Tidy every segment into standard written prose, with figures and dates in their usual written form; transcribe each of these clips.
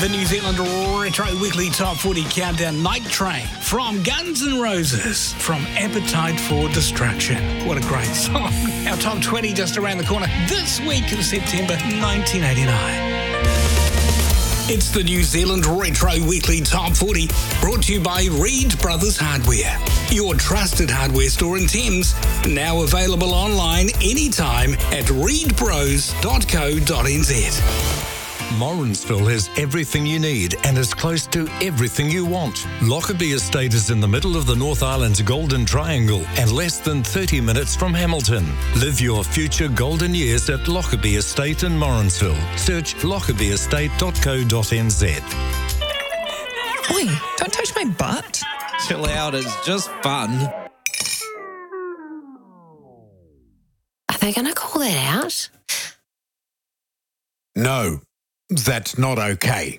The New Zealand Retro Weekly Top 40 Countdown, Night Train from Guns N' Roses, from Appetite for Destruction. What a great song. Our top 20 just around the corner this week of September 1989. It's the New Zealand Retro Weekly Top 40, brought to you by Reed Brothers Hardware, your trusted hardware store in Thames, now available online anytime at reedbros.co.nz. Morrinsville has everything you need and is close to everything you want. Lockerbie Estate is in the middle of the North Island's Golden Triangle and less than 30 minutes from Hamilton. Live your future golden years at Lockerbie Estate in Morrinsville. Search lockabieestate.co.nz. Oi, don't touch my butt. Chill out, it's just fun. Are they going to call that out? No. That's not okay.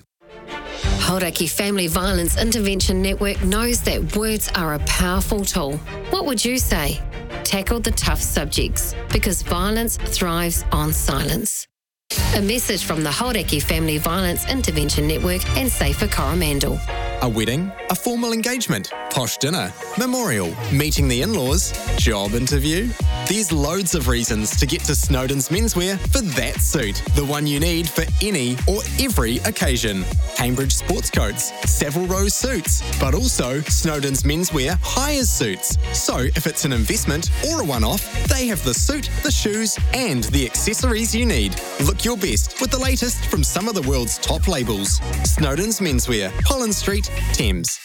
Hauraki Family Violence Intervention Network knows that words are a powerful tool. What would you say? Tackle the tough subjects, because violence thrives on silence. A message from the Hauraki Family Violence Intervention Network and Safer Coromandel. A wedding, a formal engagement, posh dinner, memorial, meeting the in-laws, job interview. There's loads of reasons to get to Snowden's Menswear for that suit, the one you need for any or every occasion. Cambridge sports coats, Savile Row suits, but also Snowden's Menswear hires suits. So if it's an investment or a one-off, they have the suit, the shoes and the accessories you need. Look your best with the latest from some of the world's top labels. Snowden's Menswear, Holland Street, Thames.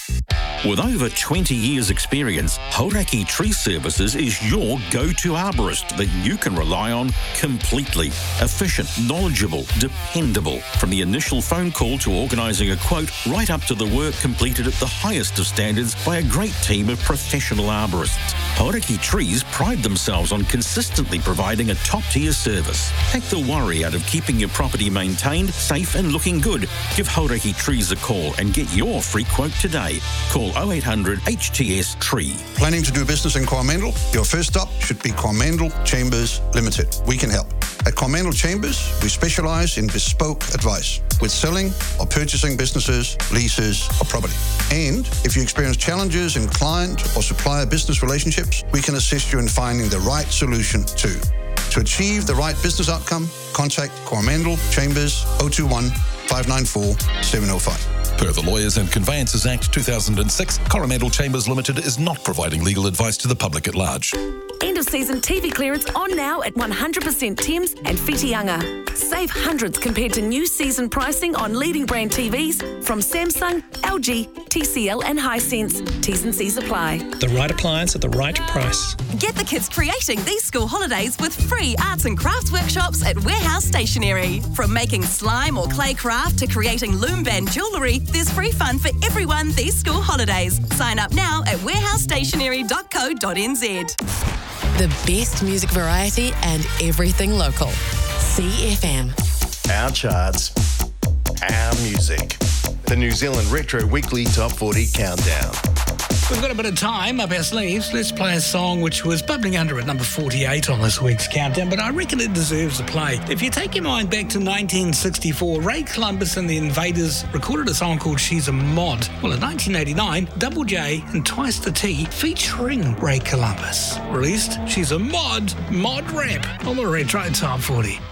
With over 20 years' experience, Hauraki Tree Services is your go-to arborist that you can rely on completely. Efficient, knowledgeable, dependable. From the initial phone call to organising a quote, right up to the work completed at the highest of standards by a great team of professional arborists. Hauraki Trees pride themselves on consistently providing a top-tier service. Take the worry out of keeping your property maintained, safe and looking good. Give Hauraki Trees a call and get your free quote today. Call 0800 HTS Tree. Planning to do business in Coromandel? Your first stop should be Coromandel Chambers Limited. We can help. At Coromandel Chambers, we specialise in bespoke advice with selling or purchasing businesses, leases or property. And if you experience challenges in client or supplier business relationships, we can assist you in finding the right solution too. To achieve the right business outcome, contact Coromandel Chambers 021 594 705. Per the Lawyers and Conveyances Act 2006, Coromandel Chambers Limited is not providing legal advice to the public at large. End of season TV clearance on now at 100% Thames and Whitianga. Save hundreds compared to new season pricing on leading brand TVs from Samsung, LG, TCL and Hisense. T's and C's apply. The right appliance at the right price. Get the kids creating these school holidays with free arts and crafts workshops at Warehouse Stationery. From making slime or clay craft to creating loom band jewellery, there's free fun for everyone these school holidays. Sign up now at warehousestationery.co.nz. The best music variety and everything local. CFM. Our charts, our music. The New Zealand Retro Weekly Top 40 Countdown. We've got a bit of time up our sleeves. Let's play a song which was bubbling under at number 48 on this week's countdown, but I reckon it deserves a play. If you take your mind back to 1964, Ray Columbus and the Invaders recorded a song called She's a Mod. Well, in 1989, Double J and Twice the T, featuring Ray Columbus, released She's a Mod rap on the Retro Top 40.